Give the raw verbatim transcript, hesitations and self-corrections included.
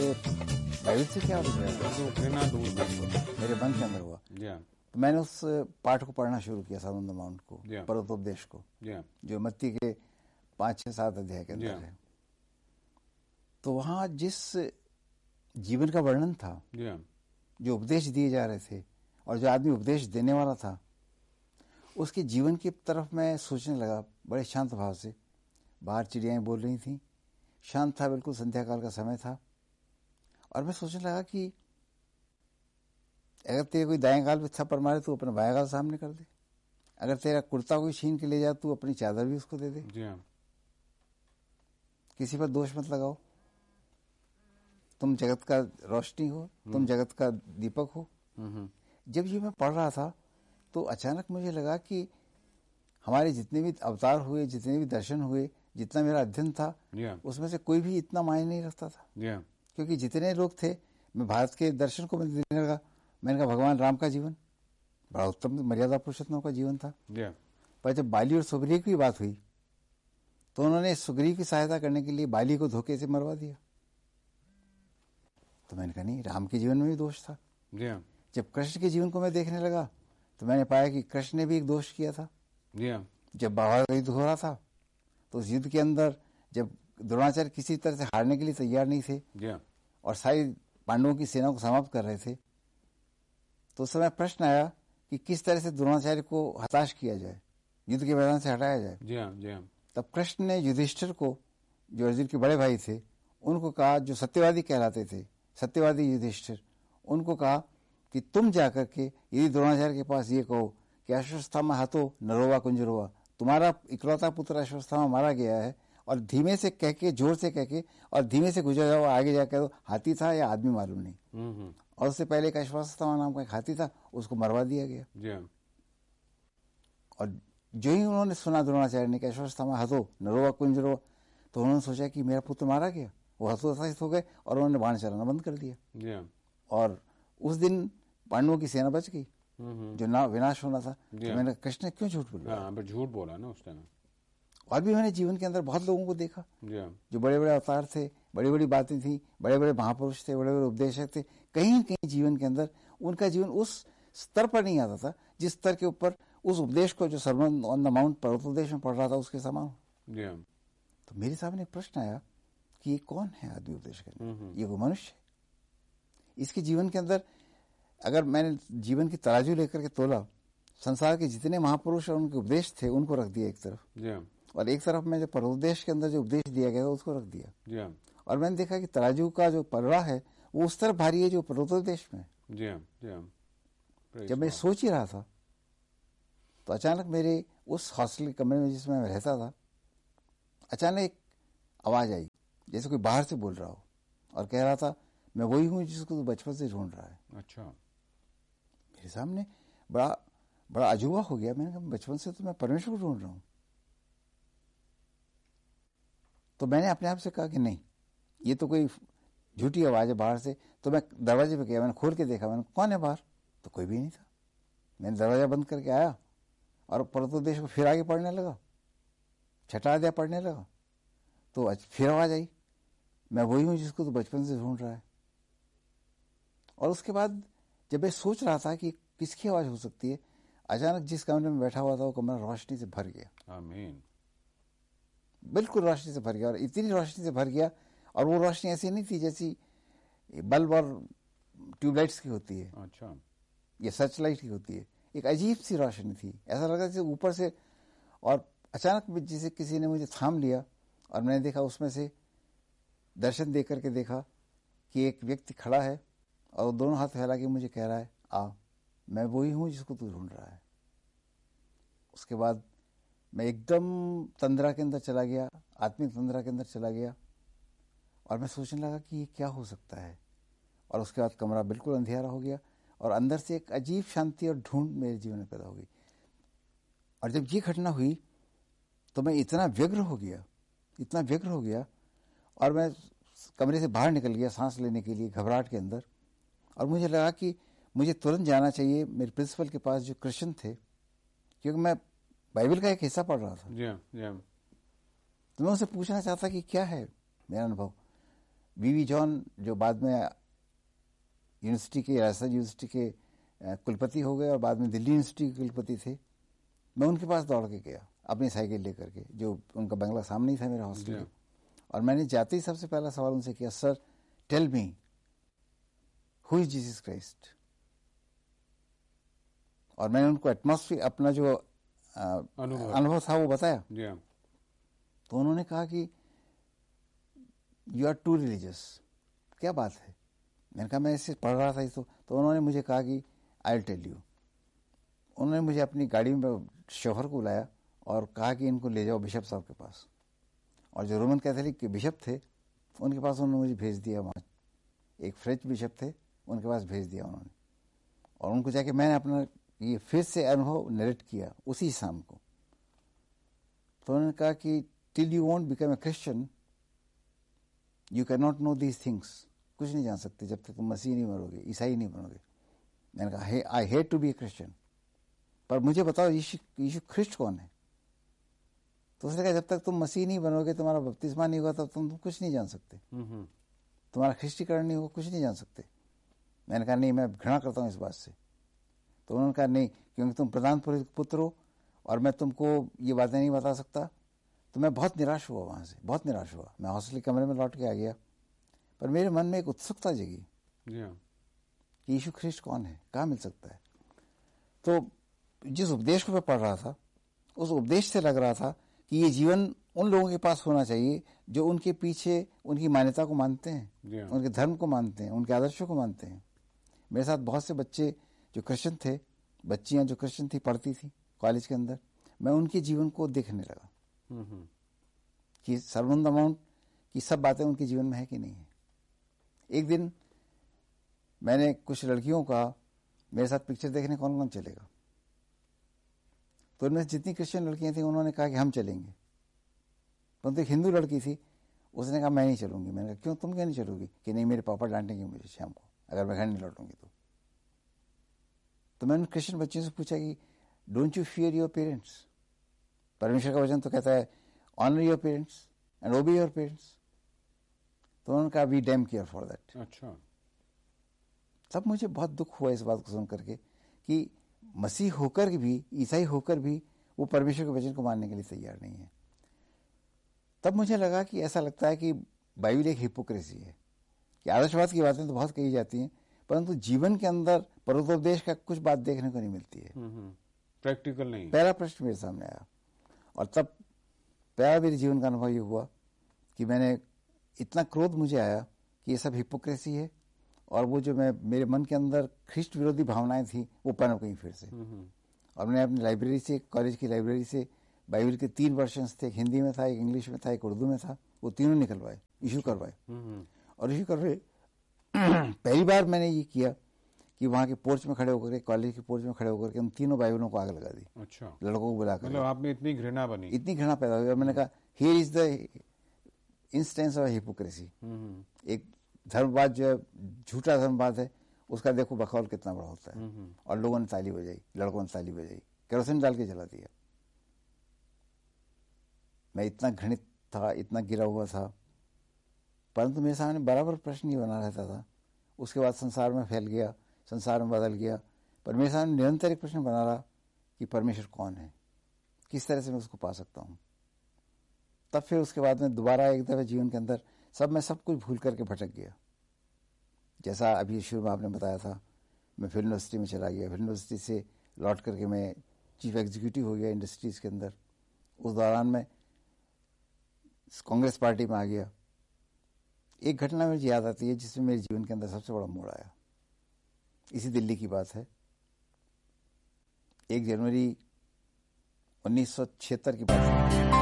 मेरे बाइबल से क्या हो गया, जो घृणा दूर कर मेरे मन के अंदर हुआ। yeah. तो मैंने उस पाठ को पढ़ना शुरू किया, सर्मन ऑन द माउंट को, yeah. पर्वतोपदेश को, yeah. जो मत्ती के पांच छह सात अध्याय के अंदर yeah. है। तो वहां जिस जीवन का वर्णन था, yeah. जो उपदेश दिए जा रहे थे और जो आदमी उपदेश देने वाला था, उसके जीवन की तरफ मैं सोचने लगा बड़े शांत भाव से। बाहर चिड़ियाएं बोल रही थी, शांत था, बिल्कुल संध्या काल का समय था। और मैं सोचने लगा कि अगर तेरे कोई दाएं गाल पे थप्पड़ मारे तो अपना बाएं गाल सामने कर दे, अगर तेरा कुर्ता कोई छीन के ले जा तू अपनी चादर भी उसको दे दे। yeah. किसी पर दोष मत लगाओ। तुम जगत का रोशनी हो, तुम जगत का दीपक हो। mm-hmm. जब ये मैं पढ़ रहा था तो अचानक मुझे लगा कि हमारे जितने भी अवतार हुए, जितने भी दर्शन हुए, जितना मेरा अध्ययन था, yeah. उसमें से कोई भी इतना मायने नहीं रखता था। yeah. क्योंकि जितने लोग थे, मैं भारत के दर्शन को मैं देखने लगा, मैंने कहा भगवान राम का जीवन बड़ा उत्तम मर्यादा पुरुषोत्तम का जीवन था। yeah. पर जब बाली और सुग्रीव की बात हुई तो उन्होंने सुग्रीव की सहायता करने के लिए बाली को धोखे से मरवा दिया। तो मैंने कहा नहीं, राम के जीवन में भी दोष था। yeah. जब कृष्ण के जीवन को मैं देखने लगा तो मैंने पाया कि कृष्ण ने भी एक दोष किया था। yeah. जब बाबा का युद्ध हो रहा था तो उस युद्ध के अंदर जब द्रोणाचार्य किसी तरह से हारने के लिए तैयार नहीं थे yeah. और सारी पांडवों की सेना को समाप्त कर रहे थे, तो उस समय प्रश्न आया कि किस तरह से द्रोणाचार्य को हताश किया जाए, युद्ध के मैदान से हटाया जाए। yeah. yeah. तब कृष्ण ने युधिष्ठिर को, जो अर्जुन के बड़े भाई थे, उनको कहा, जो सत्यवादी कहलाते थे, सत्यवादी युधिष्ठिर, उनको कहा कि तुम जाकर के यदि द्रोणाचार्य के पास ये कहो कि अश्वत्थामा हतो नरोवा कुंजरोवा, तुम्हारा इकलौता पुत्र अश्वत्थामा मारा गया है, और धीमे से कह के, जोर से कह के और धीमे से गुजर जाओ, आगे जाकर दो हाथी था या आदमी मालूम नहीं। mm-hmm. और उससे पहले एक अश्वत्थामा नाम का एक हाथी था, उसको मरवा दिया गया। yeah. और जो ही उन्होंने सुना द्रोणाचार्य ने कि अश्वत्थामा हतो नरोवा कुंजरोवा, तो उन्होंने सोचा कि मेरा पुत्र मारा गया, वो हतोत्साहित हो गए और उन्होंने बाण चलाना बंद कर दिया। yeah. और उस दिन पांडवों की सेना बच गई, mm-hmm. जो ना विनाश होना था। yeah. तो मैंने कृष्ण ने क्यों झूठ बोला? हाँ, झूठ बोला ना उस टाइम। और भी मैंने जीवन के अंदर बहुत लोगों को देखा yeah. जो बड़े बड़े अवतार थे, बड़ी बड़ी बातें थी, बड़े बड़े महापुरुष थे, बड़े बड़े उपदेशक थे, कहीं कहीं जीवन के अंदर उनका जीवन उस स्तर पर नहीं आता था जिस स्तर के ऊपर उस उपदेश को, जो सर्मन ऑन द माउंट पर्वतोपदेश में पढ़ रहा था, उसके समान। yeah. तो मेरे सामने प्रश्न आया कि ये कौन है आदमी उपदेश करने? mm-hmm. ये वो मनुष्य है। इसके जीवन के अंदर अगर मैंने जीवन की तराजू लेकर के तोला, संसार के जितने महापुरुष और उनके उपदेश थे उनको रख दिया एक तरफ, yeah. और एक तरफ में जो पर्वतोपदेश के अंदर जो उपदेश दिया गया था उसको रख दिया। yeah. और मैंने देखा कि तराजू का जो पलड़ा है वो उस तरफ भारी है जो पर्वतोपदेश में। yeah. yeah. जब मैं सोच ही रहा था तो अचानक मेरे उस हॉस्टल के कमरे में जिसमें मैं रहता था, अचानक एक आवाज आई जैसे कोई बाहर से बोल रहा हो और कह रहा था, मैं वही हूं जिसको तू बचपन से ढूंढ रहा है। अच्छा। मेरे सामने बड़ा बड़ा अजूबा हो गया। मैंने कहा बचपन से तो मैं परमेश्वर को ढूंढ रहा हूं। तो मैंने अपने आप से कहा कि नहीं, ये तो कोई झूठी आवाज है बाहर से। तो मैं दरवाजे पे गया, मैंने खोल के देखा, मैंने कौन है बाहर, तो कोई भी नहीं था। मैंने दरवाजा बंद करके आया और पर्वतोपदेश को फिर आगे पढ़ने लगा, छठा अध्याय पढ़ने लगा। तो फिर आवाज आई, मैं वही हूं जिसको तो बचपन से ढूंढ रहा है। और उसके बाद जब मैं सोच रहा था कि किसकी आवाज हो सकती है, अचानक जिस कमरे में बैठा हुआ था वो कमरा रोशनी से भर गया। आमीन। बिल्कुल रोशनी से भर गया, और इतनी रोशनी से भर गया, और वो रोशनी ऐसी नहीं थी जैसी बल्ब और ट्यूबलाइट्स की होती है, अच्छा, ये सर्च लाइट की होती है। एक अजीब सी रोशनी थी, ऐसा लगा जैसे ऊपर से, और अचानक जैसे किसी ने मुझे थाम लिया और मैंने देखा उसमें से दर्शन दे करके देखा कि एक व्यक्ति खड़ा है और दोनों हाथ फैला के मुझे कह रहा है, आ, मैं वही हूं जिसको तू ढूंढ रहा है। उसके बाद मैं एकदम तंद्रा के अंदर चला गया, आत्मिक तंद्रा के अंदर चला गया, और मैं सोचने लगा कि ये क्या हो सकता है। और उसके बाद कमरा बिल्कुल अंधेरा हो गया और अंदर से एक अजीब शांति और ढूंढ मेरे जीवन में पैदा हो गई। और जब ये घटना हुई तो मैं इतना व्यग्र हो गया, इतना व्यग्र हो गया, और मैं कमरे से बाहर निकल गया सांस लेने के लिए घबराहट के अंदर। और मुझे लगा कि मुझे तुरंत जाना चाहिए मेरे प्रिंसिपल के पास जो क्रिश्चियन थे, क्योंकि मैं बाइबल का एक हिस्सा पढ़ रहा था। yeah, yeah. तो मैं उनसे पूछना चाहता कि क्या है मेरा अनुभव। वी जॉन जो बाद में यूनिवर्सिटी के राजस्थान यूनिवर्सिटी के कुलपति हो गए और बाद में दिल्ली यूनिवर्सिटी के कुलपति थे, मैं उनके पास दौड़ के गया अपनी साइकिल लेकर के, जो उनका बंगला सामने ही था मेरा हॉस्टल, और मैंने जाते ही सबसे पहला सवाल उनसे किया, sir tell me who is Jesus Christ. और मैंने उनको एटमॉस्फेयर अपना जो अनुभव था वो बताया। yeah. तो उन्होंने कहा कि यू आर टू रिलीजियस। क्या बात है? मैंने कहा मैं इसे पढ़ रहा था इसको। तो उन्होंने मुझे कहा कि आई विल टेल यू। उन्होंने मुझे अपनी गाड़ी में शोहर को बुलाया और कहा कि इनको ले जाओ बिशप साहब के पास। और जो रोमन कैथोलिक के बिशप थे उनके पास उन्होंने मुझे भेज दिया। वहाँ एक फ्रेंच बिशप थे, उनके पास भेज दिया उन्होंने। और उनको जाके मैंने अपना ये फिर से अनुभव नरेट किया उसी शाम को। तो उन्होंने कहा कि till you won't become a Christian you can not know these things. कुछ नहीं जान सकते जब तक तुम मसीह नहीं बनोगे, ईसाई नहीं बनोगे। मैंने कहा I hate to be A Christian, पर मुझे बताओ यीशु यीशु ख्रिस्ट कौन है? तो उसने कहा जब तक तुम मसीह नहीं बनोगे, तुम्हारा बपतिस्मा नहीं होगा, तब तुम कुछ नहीं जान सकते, तुम्हारा ख्रिस्टीकरण नहीं होगा, कुछ नहीं जान सकते। मैंने कहा नहीं, मैं घृणा करता हूँ इस बात से। तो उन्होंने कहा नहीं, क्योंकि तुम प्रधान पुत्र हो और मैं तुमको ये बातें नहीं बता सकता। तो मैं बहुत निराश हुआ, वहाँ से बहुत निराश हुआ। मैं हॉस्टल के कमरे में लौट के आ गया, पर मेरे मन में एक उत्सुकता जगी कि यीशु ख्रिस्ट कौन है, कहाँ मिल सकता है। तो जिस उपदेश को मैं पढ़ रहा था उस उपदेश से लग रहा था कि ये जीवन उन लोगों के पास होना चाहिए जो उनके पीछे उनकी मान्यता को मानते हैं, उनके धर्म को मानते हैं, उनके आदर्शों को मानते हैं। मेरे साथ बहुत से बच्चे जो क्रिश्चियन थे, बच्चियां जो क्रिश्चियन थी, पढ़ती थी कॉलेज के अंदर। मैं उनके जीवन को देखने लगा कि सर्वनंद अमाउंट की सब बातें उनके जीवन में है कि नहीं है। एक दिन मैंने कुछ लड़कियों का मेरे साथ पिक्चर देखने कौन कौन चलेगा, तो उनमें जितनी क्रिश्चियन लड़कियां थी उन्होंने कहा कि हम चलेंगे। परंतु एक हिंदू लड़की थी, उसने कहा मैं नहीं चलूंगी। मैंने कहा क्यों, तुम क्यों नहीं चलोगी? कि नहीं, मेरे पापा डांटेंगे मुझे शाम को अगर मैं घर नहीं लौटूंगी तो। तो मैंने क्रिश्चियन बच्चों से पूछा कि don't you fear your parents? परमेश्वर का वचन तो कहता है ऑनर योर पेरेंट्स एंड ओबे योर पेरेंट्स। तो उन्होंने कहा we dam care for that. अच्छा। तब मुझे बहुत दुख हुआ इस बात को सुन करके कि मसीह होकर भी, ईसाई होकर भी वो परमेश्वर के वचन को मानने के लिए तैयार नहीं है। तब मुझे लगा कि ऐसा लगता है कि बाइबल एक हिपोक्रेसी है कि आदर्शवाद की बातें तो बहुत कही जाती हैं, परंतु जीवन के अंदर परोपदेश का कुछ बात देखने को नहीं मिलती है, प्रैक्टिकल नहीं। पहला प्रश्न मेरे सामने आया और तब पहला मेरे जीवन का अनुभव ये हुआ कि मैंने इतना क्रोध मुझे आया कि ये सब हिपोक्रेसी है और वो जो मैं मेरे मन के अंदर ख्रिस्ट विरोधी भावनाएं थी वो पनप गई फिर से। और मैंने अपनी लाइब्रेरी से, कॉलेज की लाइब्रेरी से बाइबल के तीन वर्जन्स थे, एक हिंदी में था, एक इंग्लिश में था, एक उर्दू में था, वो तीनों निकलवाए, इशू करवाए। और इशू करवाए पहली बार मैंने ये किया कि वहाँ के पोर्च में खड़े होकर के, कॉलेज के पोर्च में खड़े होकर के उन तीनों बाइबलों को आग लगा दी। अच्छा। लड़कों को बुलाकर। मतलब आप में इतनी घृणा बनी? इतनी घृणा पैदा हुई और मैंने कहा here is the instance of hypocrisy. एक धर्मवाद जो है, झूठा धर्मवाद है, उसका देखो बखौल कितना बड़ा होता है। और लोगों ने ताली बजाई, लड़कों ने ताली बजाई, केरोसिन डाल के जला दिया। मैं इतना घृणित था, इतना गिरा हुआ था, परंतु मेरे सामने बराबर प्रश्न ही बना रहता था। उसके बाद संसार में फैल गया, संसार में बदल गया, पर मेरे सामने निरंतर एक प्रश्न बना रहा कि परमेश्वर कौन है, किस तरह से मैं उसको पा सकता हूँ। तब फिर उसके बाद में दोबारा एक दफे जीवन के अंदर सब मैं सब कुछ भूल करके भटक गया। जैसा अभी शुरू में आपने बताया था, मैं फिल्म यूनिवर्सिटी में चला गया, फिल्म यूनिवर्सिटी से लौट करके मैं चीफ एग्जीक्यूटिव हो गया इंडस्ट्रीज के अंदर। उस दौरान मैं कांग्रेस पार्टी में आ गया। एक घटना मुझे याद आती है जिसमें मेरे जीवन के अंदर सबसे बड़ा मोड़ आया। इसी दिल्ली की बात है, एक जनवरी उन्नीस सौ छिहत्तर की बात है।